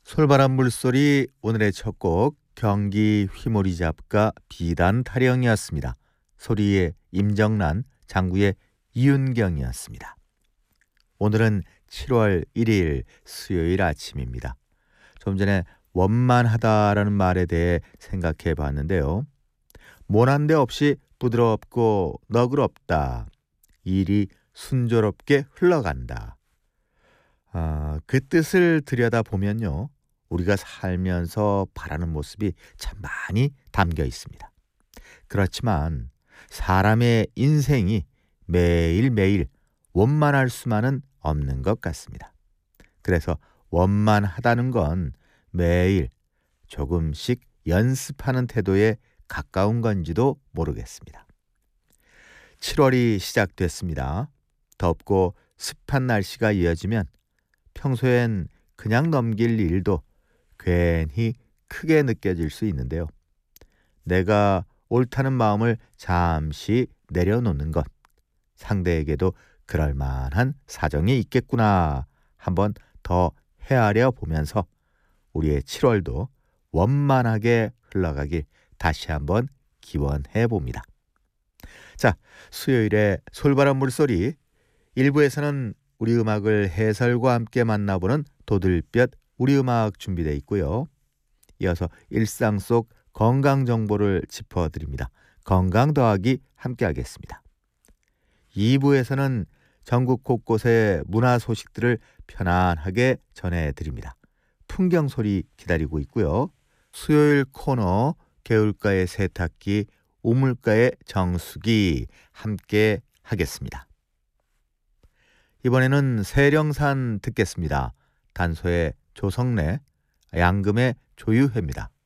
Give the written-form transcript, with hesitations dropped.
솔바람 물소리 오늘의 첫 곡 경기 휘모리 잡가 비단 타령이었습니다. 소리의 임정란, 장구의 이윤경이었습니다. 오늘은 7월 1일 수요일 아침입니다. 좀 전에 원만하다라는 말에 대해 생각해 봤는데요. 모난데 없이 부드럽고 너그럽다. 일이 순조롭게 흘러간다. 그 뜻을 들여다보면요. 우리가 살면서 바라는 모습이 참 많이 담겨 있습니다. 그렇지만 사람의 인생이 매일매일 원만할 수만은 없는 것 같습니다. 그래서 원만하다는 건 매일 조금씩 연습하는 태도에 가까운 건지도 모르겠습니다. 7월이 시작됐습니다. 덥고 습한 날씨가 이어지면 평소엔 그냥 넘길 일도 괜히 크게 느껴질 수 있는데요. 내가 옳다는 마음을 잠시 내려놓는 것, 상대에게도 그럴 만한 사정이 있겠구나 한번 더 헤아려 보면서 우리의 7월도 원만하게 흘러가길 다시 한번 기원해 봅니다. 자, 수요일에 솔바람 물소리 1부에서는 우리 음악을 해설과 함께 만나보는 도들볕 우리 음악 준비되어 있고요. 이어서 일상 속 건강 정보를 짚어드립니다. 건강 더하기 함께 하겠습니다. 2부에서는 전국 곳곳의 문화 소식들을 편안하게 전해드립니다. 풍경 소리 기다리고 있고요. 수요일 코너 개울가의 세탁기, 우물가의 정수기 함께 하겠습니다. 이번에는 세령산 듣겠습니다. 단소의 조성래, 양금의 조유회입니다.